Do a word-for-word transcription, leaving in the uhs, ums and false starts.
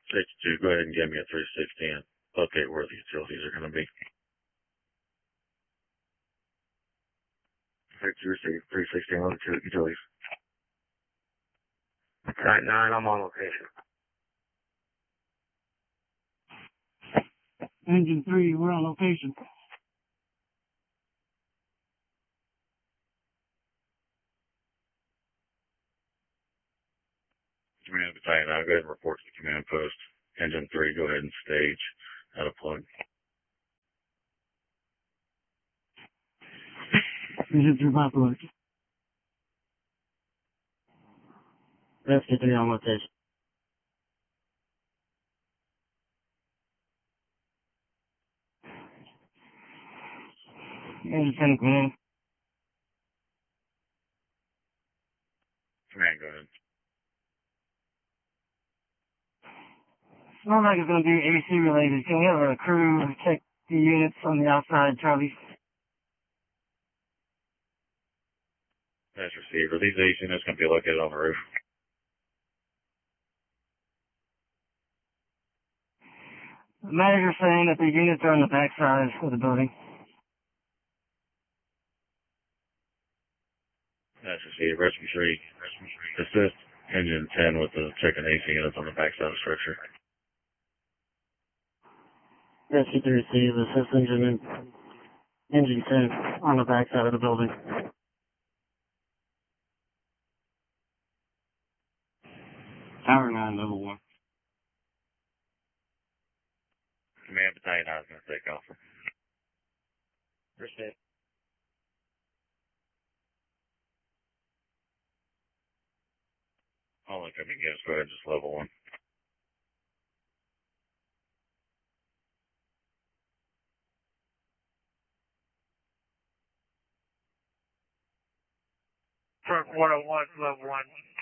sixty-two, go ahead and give me a three sixteen. Locate where the utilities are going to be. sixty-two, receive, three sixteen, locate utilities. Nine nine, I'm on location. Engine three, we're on location. Command battalion, now go ahead and report to the command post. Engine three, go ahead and stage out of plug. Engine three, my plug. Rescue three on location. Engine ten, command. Command, go ahead. Sounds like it's going to be A C related. Can we have a crew check the units on the outside, Charlie? That's receiver. These A C units going to be located on the roof. The manager's saying that the units are on the back side of the building. That's receiver. Rescue three. Assist engine ten with the checking A C units on the back side of the structure. Rescue three, receive. Assist engine, engine ten on the back side of the building. Tower nine, level one. Command battalion, I was going to take off. Appreciate it. All incoming units, go ahead, just level one. Front one oh one, level one.